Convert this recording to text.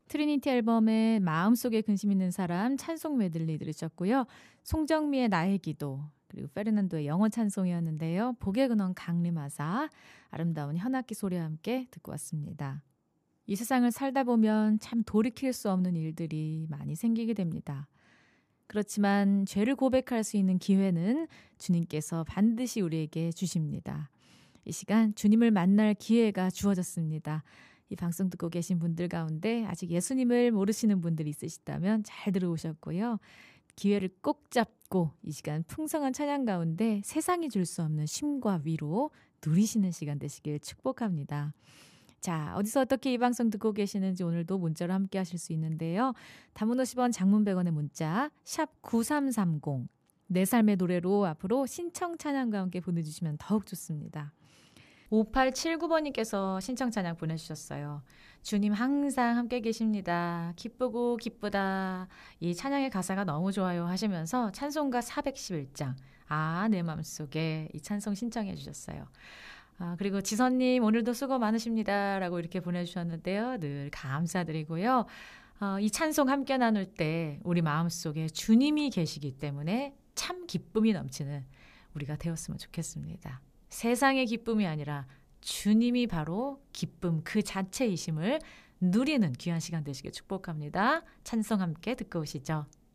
트리니티 앨범의 마음속에 근심 있는 사람 찬송 메들리 들으셨고요. 송정미의 나의 기도, 그리고 페르난도의 영어 찬송이었는데요. 복의 근원 강림하사, 아름다운 현악기 소리와 함께 듣고 왔습니다. 이 세상을 살다 보면 참 돌이킬 수 없는 일들이 많이 생기게 됩니다. 그렇지만 죄를 고백할 수 있는 기회는 주님께서 반드시 우리에게 주십니다. 이 시간 주님을 만날 기회가 주어졌습니다. 이 방송 듣고 계신 분들 가운데 아직 예수님을 모르시는 분들이 있으시다면 잘 들어오셨고요. 기회를 꼭 잡고 이 시간 풍성한 찬양 가운데 세상이 줄 수 없는 쉼과 위로 누리시는 시간 되시길 축복합니다. 자, 어디서 어떻게 이 방송 듣고 계시는지 오늘도 문자로 함께 하실 수 있는데요. 단문 50원, 장문 100원의 문자 샵 9330, 내 삶의 노래로 앞으로 신청 찬양과 함께 보내주시면 더욱 좋습니다. 5879번님께서 신청 찬양 보내주셨어요. 주님 항상 함께 계십니다. 기쁘고 기쁘다. 이 찬양의 가사가 너무 좋아요 하시면서 찬송가 411장 내 맘속에 이 찬송 신청해 주셨어요. 그리고 지선님 오늘도 수고 많으십니다 라고 이렇게 보내주셨는데요. 늘 감사드리고요. 이 찬송 함께 나눌 때 우리 마음속에 주님이 계시기 때문에 참 기쁨이 넘치는 우리가 되었으면 좋겠습니다. 세상의 기쁨이 아니라 주님이 바로 기쁨 그 자체이심을 누리는 귀한 시간 되시길 축복합니다. 찬송 함께 듣고 오시죠.